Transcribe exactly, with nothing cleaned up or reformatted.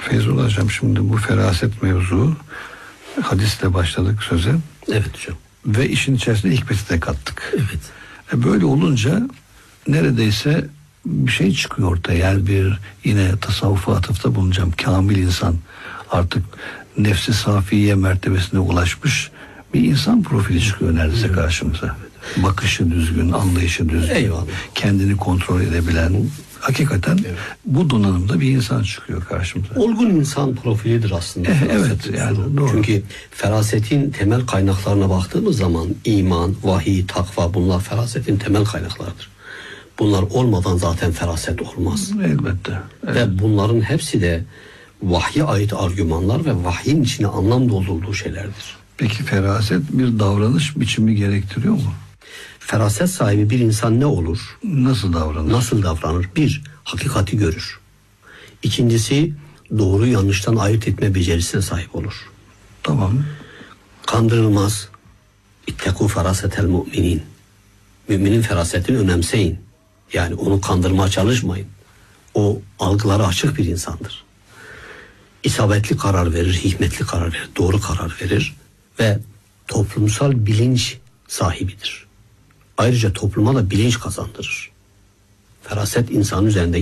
Feyzullah Hocam, şimdi bu feraset mevzu, hadisle başladık söze. Evet hocam. Ve işin içerisine hikmeti de kattık. Evet. E böyle olunca neredeyse bir şey çıkıyor ortaya. Yani bir, yine tasavvufa atıfta bulunacağım, kamil insan, artık nefsi safiye mertebesine ulaşmış bir insan profili çıkıyor neredeyse evet. karşımıza. Bakışı düzgün, anlayışı düzgün, eyvallah, kendini kontrol edebilen, hakikaten evet. bu donanımda bir insan çıkıyor karşımıza. Olgun insan profilidir aslında. Eh, evet yani doğru. Çünkü ferasetin temel kaynaklarına baktığımız zaman iman, vahiy, takva, bunlar ferasetin temel kaynaklarıdır. Bunlar olmadan zaten feraset olmaz. Elbette. Evet. Ve bunların hepsi de vahye ait argümanlar ve vahyin içine anlam doldurduğu şeylerdir. Peki feraset bir davranış biçimi gerektiriyor mu? Feraset sahibi bir insan ne olur? Nasıl davranır? Nasıl davranır? Bir, hakikati görür. İkincisi, doğru yanlıştan ayırt etme becerisine sahip olur. Tamam. Kandırılmaz. İttekû ferasetel müminin. Müminin ferasetini önemseyin. Yani onu kandırmaya çalışmayın. O algıları açık bir insandır. İsabetli karar verir, hikmetli karar verir, doğru karar verir ve toplumsal bilinç sahibidir. Ayrıca topluma da bilinç kazandırır. Feraset insanın üzerinde